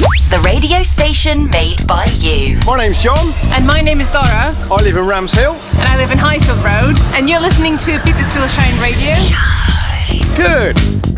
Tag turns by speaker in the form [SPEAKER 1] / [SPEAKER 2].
[SPEAKER 1] The radio station made by you.
[SPEAKER 2] My name's John.
[SPEAKER 3] And my name is Dora.
[SPEAKER 2] I live in Ramshill.
[SPEAKER 3] And I live in Highfield Road. And you're listening to Petersfield Shine Radio.
[SPEAKER 2] Good.